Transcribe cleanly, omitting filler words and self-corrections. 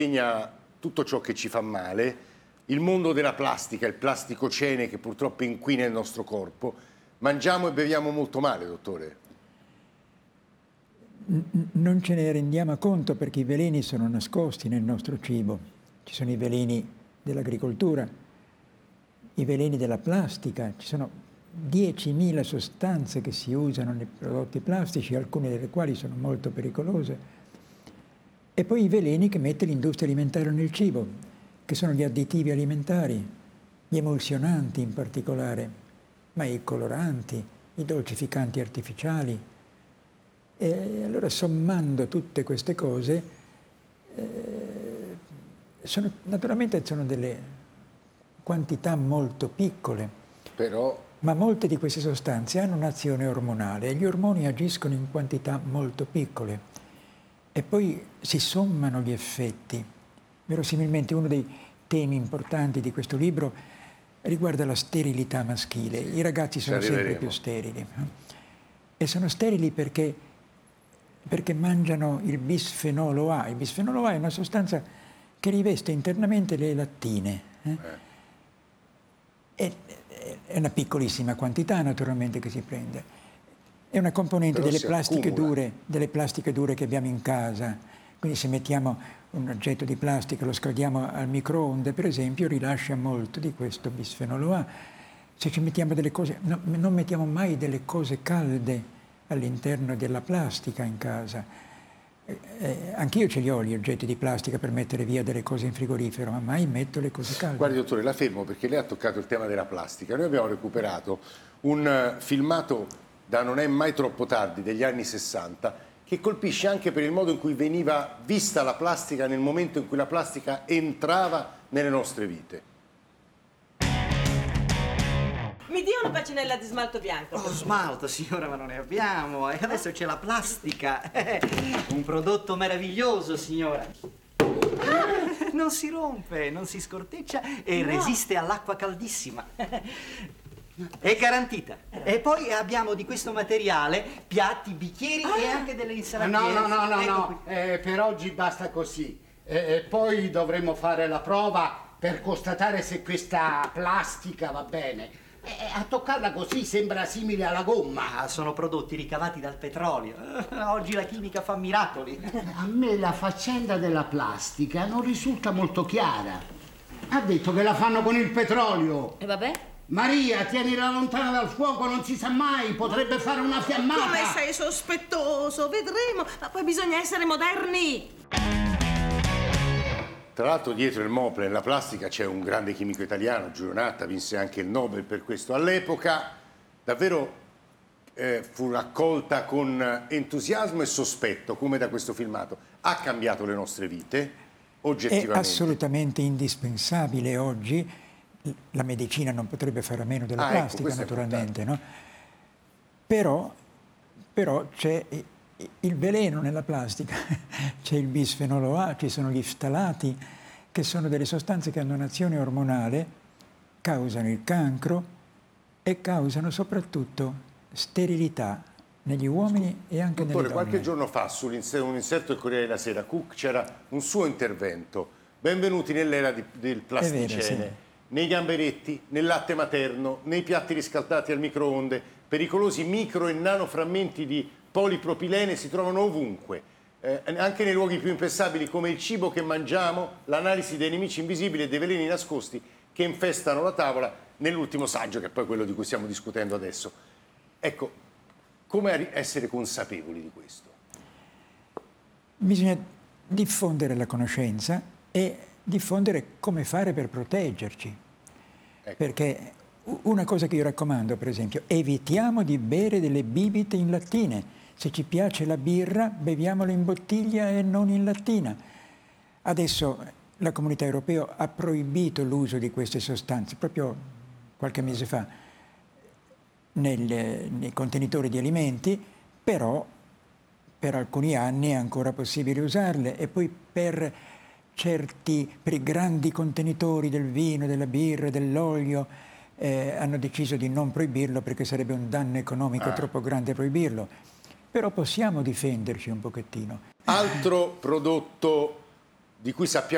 Insegna tutto ciò che ci fa male, il mondo della plastica, il plasticocene che purtroppo inquina il nostro corpo. Mangiamo e beviamo molto male, dottore. Non ce ne rendiamo conto perché i veleni sono nascosti nel nostro cibo. Ci sono i veleni dell'agricoltura, i veleni della plastica, ci sono 10.000 sostanze che si usano nei prodotti plastici, alcune delle quali sono molto pericolose. E poi i veleni che mette l'industria alimentare nel cibo, che sono gli additivi alimentari, gli emulsionanti in particolare, ma i coloranti, i dolcificanti artificiali. E allora sommando tutte queste cose, naturalmente sono delle quantità molto piccole, ma molte di queste sostanze hanno un'azione ormonale e gli ormoni agiscono in quantità molto piccole. E poi si sommano gli effetti. Verosimilmente uno dei temi importanti di questo libro riguarda la sterilità maschile. I ragazzi sono sempre più sterili. E sono sterili perché mangiano il bisfenolo A. Il bisfenolo A è una sostanza che riveste internamente le lattine. È una piccolissima quantità naturalmente che si prende. È una componente delle plastiche dure che abbiamo in casa. Quindi se mettiamo un oggetto di plastica, lo scaldiamo al microonde, per esempio, rilascia molto di questo bisfenolo A. Se ci mettiamo delle cose, non mettiamo mai delle cose calde all'interno della plastica in casa. Anch'io ce li ho gli oggetti di plastica per mettere via delle cose in frigorifero, ma mai metto le cose calde. Guardi, dottore, la fermo perché lei ha toccato il tema della plastica. Noi abbiamo recuperato un filmato da Non è mai troppo tardi, degli anni 60, che colpisce anche per il modo in cui veniva vista la plastica nel momento in cui la plastica entrava nelle nostre vite. Mi dia una bacinella di smalto bianco. Oh, smalto, signora, ma non ne abbiamo. E adesso c'è la plastica. Un prodotto meraviglioso, signora. Non si rompe, non si scorteccia e resiste all'acqua caldissima. È garantita. E poi abbiamo di questo materiale piatti, bicchieri e anche delle insalatiere. No. Per oggi basta così. Poi dovremo fare la prova per constatare se questa plastica va bene. A toccarla così sembra simile alla gomma. Sono prodotti ricavati dal petrolio. Oggi la chimica fa miracoli. A me la faccenda della plastica non risulta molto chiara. Ha detto che la fanno con il petrolio. E vabbè? Maria, tienila lontana dal fuoco, non si sa mai, potrebbe fare una fiammata. Come sei sospettoso, vedremo, ma poi bisogna essere moderni. Tra l'altro dietro il Mople nella plastica c'è un grande chimico italiano, Giulio Natta, vinse anche il Nobel per questo. All'epoca davvero fu raccolta con entusiasmo e sospetto, come da questo filmato. Ha cambiato le nostre vite, oggettivamente. È assolutamente indispensabile oggi. La medicina non potrebbe fare a meno della plastica, naturalmente, no? Però c'è il veleno nella plastica, c'è il bisfenolo A, ci sono gli ftalati, che sono delle sostanze che hanno un'azione ormonale, causano il cancro e causano soprattutto sterilità negli uomini e anche nelle donne. Dottore, qualche giorno fa su un inserto del Corriere della Sera, Cook, c'era un suo intervento. Benvenuti nell'era del plasticene. È vero, sì. Nei gamberetti, nel latte materno, nei piatti riscaldati al microonde, pericolosi micro e nanoframmenti di polipropilene si trovano ovunque, anche nei luoghi più impensabili come il cibo che mangiamo, l'analisi dei nemici invisibili e dei veleni nascosti che infestano la tavola nell'ultimo saggio, che è poi quello di cui stiamo discutendo adesso. Ecco, come essere consapevoli di questo? Bisogna diffondere la conoscenza e diffondere come fare per proteggerci. Ecco. Perché una cosa che io raccomando, per esempio, evitiamo di bere delle bibite in lattine. Se ci piace la birra, beviamola in bottiglia e non in lattina. Adesso la Comunità Europea ha proibito l'uso di queste sostanze, proprio qualche mese fa, nei contenitori di alimenti, però per alcuni anni è ancora possibile usarle e poi per i grandi contenitori del vino, della birra, dell'olio, hanno deciso di non proibirlo perché sarebbe un danno economico troppo grande proibirlo. Però possiamo difenderci un pochettino. Altro prodotto di cui sappiamo